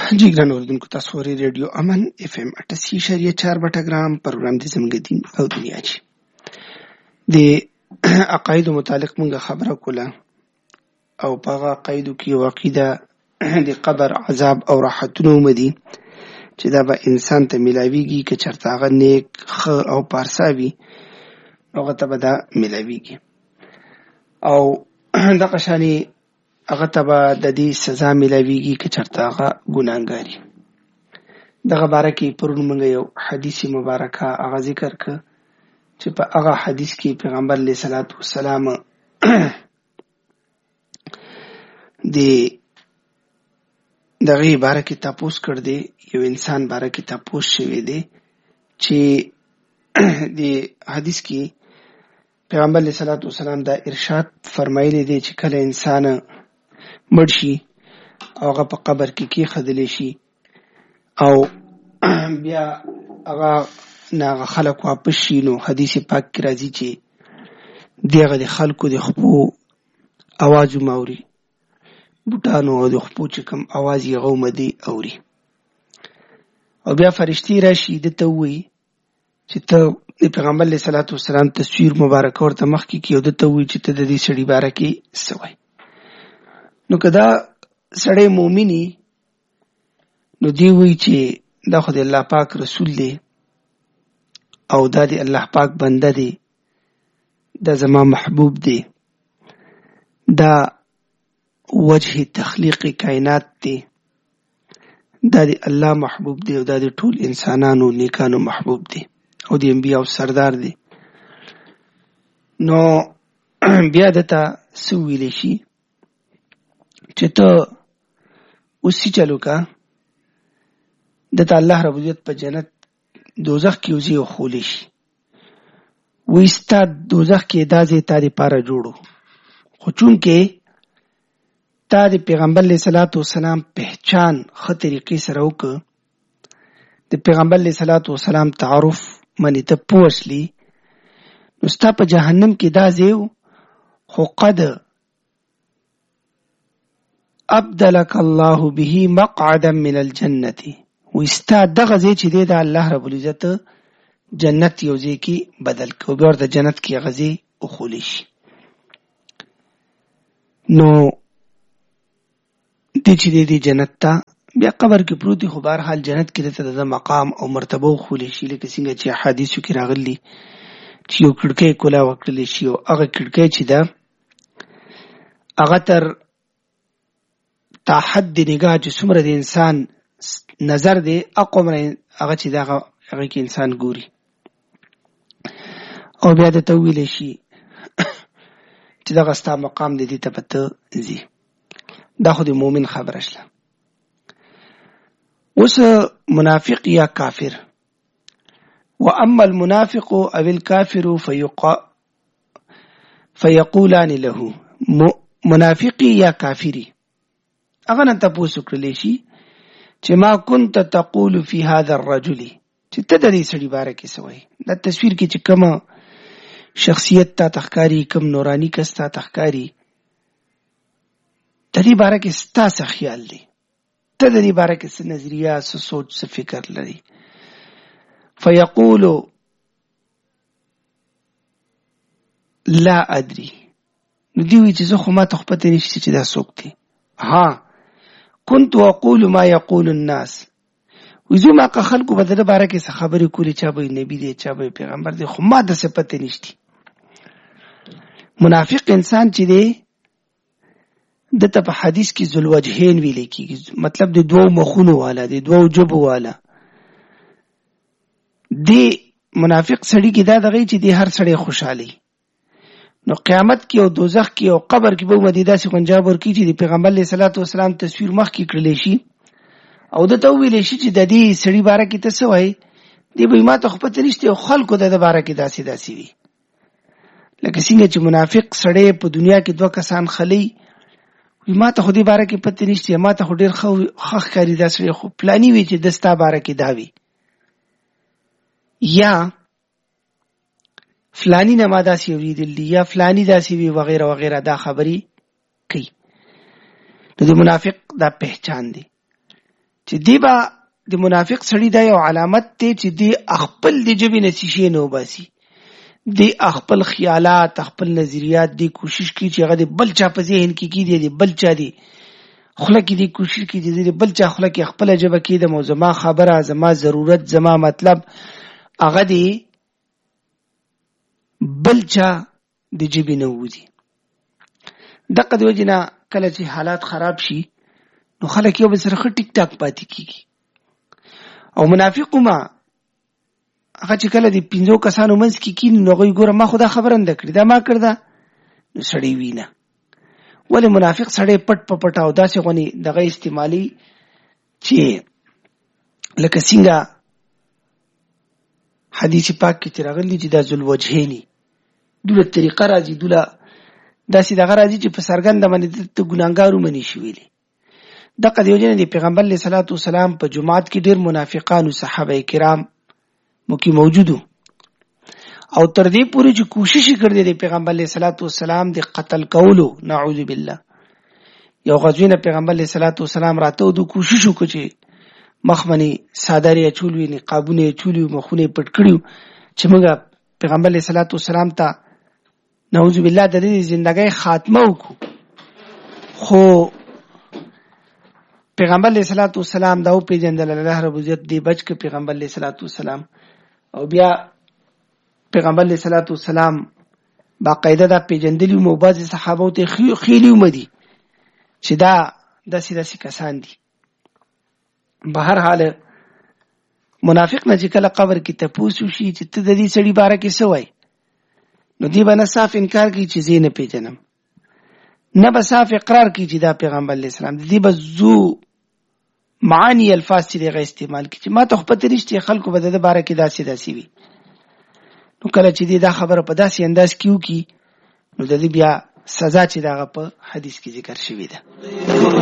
जी ګران اوریدونکو تاسو خوري ریډیو امن اف ام 88.4 بټګرام پروګرام د زموږ دین او دنیا چی د عقاید متعلق موږ خبره کوله او په هغه عقایدو کې عقیده د قبر عذاب او راحتونو مدي چې دا به انسان ته ملاويږي که چرته هغه نیک خ او پارساوي هغه ته به دا ملاويږي او دغه شانی هغه ته به د دې سزا ملاويږي که چرته هغه ګناهګاري. دغه باره کې پرون موږ یو حدیث مبارکه هغه ذکر کړ چې په هغه حدیث کې پیغمبر علیه الصلاۃ والسلام دغه باره کې تاسو کړ دې یو انسان باره کې تاسو شوی دی چې د حدیث کې پیغمبر علیه الصلاۃ والسلام دا ارشاد فرمایلی دی چې کله انسان مړ شي او هغه په قبر کې کېښودلی شي او بیا هغه نه خلک واپس شي نو حدیث پاک کې راځي چې دغه د خلکو د خپو اواز ماوري بوټانو او د خپو چې کوم اواز یې غومدي اوري او بیا فرشتي راشي دته وي چې ته د پیغمبر علیه الصلاۃ والسلام تصویر مبارک ورته مخکې کې او دته وي چې ته د دې سړي باره کې څه وایې. نو که دا سړی مومنی نو دی وی چې دا خو د الله پاک رسول دی او دا د الله پاک بنده دی، دا زما محبوب دی، دا وجه تخلیق کائنات دی، دا د الله محبوب دی او دا د ټول انسانانو نیکانو محبوب دی او د انبیاء سردار دی. نو بیا دته څه ویلی شي چې ته اوسې چلو کا دته الله رب العزت په جنت دوزخ کې وزي او خولی شي وی ستا دوزخ کې دا ځای تا دپاره جوړو خو چونکې تا د پیغمبر علیه الصلاۃ والسلام پہچان ښه طریقې سره وکړه، د پیغمبر علیه الصلاۃ والسلام تعارف منې ته پوه شلي نو ستا په جهنم کې دا ځای خو قد ابدلک الله به مقعدا من الجنة وستا دغه ځای چې دی د الله رب العزت جنت یو ځای کې بدل کړو بیا ورته جنت کې هغه ځای وښولی شي. نو دی چې دی جنت ته بیا قبر کې پروت دی خو بهرحال جنت کې دته د مقام او مرتبه وښولی شي لکه څنګه چې حدیثو کې راغلي چې یو کړکۍ کولا وکړلی شي او هغه کړکۍ چې ده هغه تر تا حد نگاه چې څومره د انسان نظر دی اقومره هغه چې دغه هغه کې انسان ګوري او بیا د تویل شي چې دغه ستا مقام دی ته پته زی. دا خو د مؤمن خبره شله. اوس منافق یا کافر واما المنافق او الكافر فيقولان له منافقي یا کافری هغه نه تاسو کړلی شي چې ما كنت تقول في هذا الرجل چې ته د دې سړي باره کې څه وایې. دا تصویر کې چې کومه شخصیت تا تخکاری کوم نورانی کس تا تخکاری د دې باره کې ستا څه خیال دی، ته د دې باره کې څه نظریه څه سوچ څه فکر لري. فیقول لا ادري نو دی وی چې زه خو ما ته خو پته نشته چې دا څوک دی. ها كنت اقول ما يقول الناس وزو ما که خلکو به د باره کې څه خبرې کولې چا به نبی دی چا به پیغمبر دی خو ما د څه پته نشته. منافق انسان چې دی دته په حدیث کې ذوالوجهین ویل کېږي، مطلب د دوو مخونو والا د دوو جبو والا دی. منافق سړي کې دا دغه چې دی هر سړی خوشحالي نو قیامت کې او دوزخ کې او قبر کې به مدي داسې غنجاب ورکړي چې د پیغمبر علیه الصلاۃ والسلام تصویر مخکې کړلی شي او دته وویلی شي چې د دې سړي باره کې ته څه وایې. دی به ما ته خو پته نشته او خلکو د ده باره کې داسې داسې وي لکه څنګه چې منافق سړی په دنیا کې دوه کسان خلی وي ما ته خو دې باره کې پته نشته ما ته خو ډېر ښه ښکاري دا سړی خو پلاني وي چې د ستا باره کې دا وي یا فلانی نه ما داسې اورېدلی یا فلانی داسې وي وغیره وغیره دا خبرې کوي. نو د منافق دا پہچان دی چې دی با د منافق سړی دا یو علامت دی چې دی خپل د جبې نه شي نه وباسي، دی خپل خیالات خپل نظریات دی کوشش کوي چې هغه د بل چا په ذهن کې کیږي، دی بل چا دی خله کې دی کوشش کوي چې دی بل چا خله کې خپل جبه کې د موضوع خبره زما ضرورت زما مطلب هغه دی بل چا د جبې نه وځي. دغه د وجې نه کله چې حالات خراب شي نو خلک یو بل سره ښه ټیک ټاک پاتې کیږي. او منافق ما هغه چې کله د 5 کسانو منځ کې کیني نو هغوی ګوره ما خو دا خبره نه کړې دا ما کړده نو سړی وینه. ولې منافق سړی پټ په پټ او داسې غونې دغه استعمالي چې لکه څنګه حدیث پاک کې چې راغلی چې دا ذوالوجهیني دوله طریقه راځي دوله داسې دغه راځي چې په څرګنده باندې د ګناهګارو منې شي ویلي. دغه د یو جن د پیغمبر علیه الصلاۃ والسلام په جماعت کې ډېر منافقانو صحابه کرام مو کې موجودو او تر دې پورې چې کوشش کړی د پیغمبر علیه الصلاۃ والسلام د قتل کولو نعوذ بالله. یو غزوینه پیغمبر علیه الصلاۃ والسلام راته د کوشش وکړي چې مخمنی صادری چولوي نقابونه چولوي مخونه پټ کړیو چې موږ پیغمبر علیه الصلاۃ والسلام ته نعوذ بالله د دې ژوندۍ خاتمه وکړو. خو پیغمبر علیه الصلاۃ والسلام دا او پیجندل الله رب عزت دی بچ ک پیغمبر علیه الصلاۃ والسلام او بیا پیغمبر علیه الصلاۃ والسلام باقاعده دا پیجندلی مو بعض صحابه ته خېلی ومدي چې دا داسې کسان دي. بهر حال منافق نه چې کله قبر کې تپوسو شي چې ته د دې سړي باره کې څه وایي نو دی به نه صاف انکار کوي چې زه نه پیژنم، نه به صاف اقرار کوي چې دا پیغمبر علیه السلام دی به زو معانی الفاظ چې دغه استعمال کوي چې ما ته خو پته نشته خلکو به د باره کې داسې وي. نو کله چې دی دا خبره په داسې انداز کې وکړي نو د دې بیا سزا چې دغه په حدیث کې ذکر شوی ده.